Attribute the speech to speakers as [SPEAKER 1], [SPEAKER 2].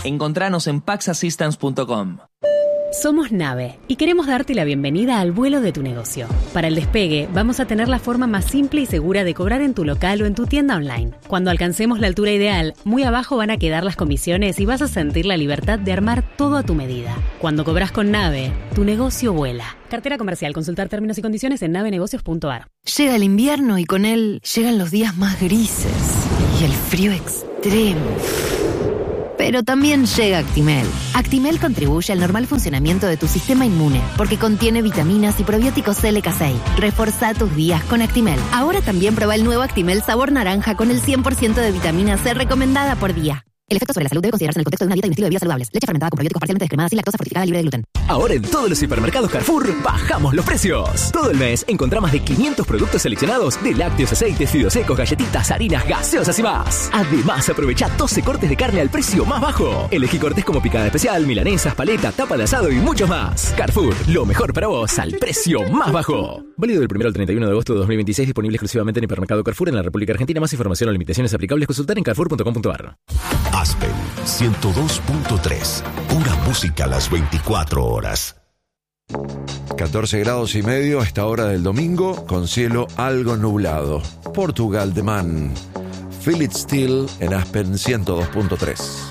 [SPEAKER 1] Encontranos en paxassistance.com.
[SPEAKER 2] Somos Nave y queremos darte la bienvenida al vuelo de tu negocio. Para el despegue, vamos a tener la forma más simple y segura de cobrar en tu local o en tu tienda online. Cuando alcancemos la altura ideal, muy abajo van a quedar las comisiones y vas a sentir la libertad de armar todo a tu medida. Cuando cobras con Nave, tu negocio vuela. Cartera comercial. Consultar términos y condiciones en navenegocios.ar.
[SPEAKER 3] Llega el invierno y con él llegan los días más grises y el frío extremo. Pero también llega Actimel. Actimel contribuye al normal funcionamiento de tu sistema inmune porque contiene vitaminas y probióticos LK6. Reforzá tus días con Actimel. Ahora también prueba el nuevo Actimel sabor naranja con el 100% de vitamina C recomendada por día. El efecto sobre la salud debe considerarse en el contexto de una dieta y un estilo de vida saludables. Leche fermentada con probióticos parcialmente descremada sin lactosa, fortificada, libre de gluten.
[SPEAKER 4] Ahora en todos los hipermercados Carrefour bajamos los precios. Todo el mes encontrá más de 500 productos seleccionados de lácteos, aceites, fideos secos, galletitas, harinas, gaseosas y más. Además, aprovecha 12 cortes de carne al precio más bajo. Elegí cortes como picada especial, milanesas, paleta, tapa de asado y muchos más. Carrefour, lo mejor para vos al precio más bajo. Válido del 1 al 31 de agosto de 2026, disponible exclusivamente en hipermercado Carrefour en la República Argentina. Más información o limitaciones aplicables consultar en carrefour.com.ar.
[SPEAKER 5] Aspen 102.3. Pura música a las 24 horas.
[SPEAKER 6] 14 grados y medio a esta hora del domingo, con cielo algo nublado. Portugal de Man. Feel It Still en Aspen 102.3.